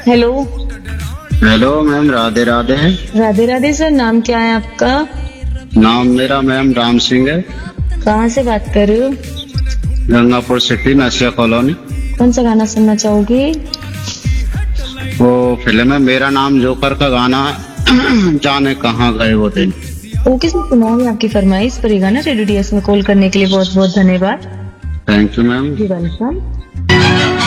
Hello. Hello ma'am, Radhe Radhe. Radhe Radhe sir, नाम क्या है आपका? नाम मेरा मैम राम सिंह है। कहाँ से बात कर रहे हो? गंगापुर सिटी, नसिया कॉलोनी। कौन सा गाना सुनना चाहोगे? वो फिल्म है मेरा नाम जोकर का गाना जाने कहाँ गए वो दिन। ओके सर, सुनाओगे आपकी फरमाइश पर ये गाना। रेडियो डीएस में कॉल करने के लिए बहुत बहुत धन्यवाद। Thank you ma'am. Ji welcome.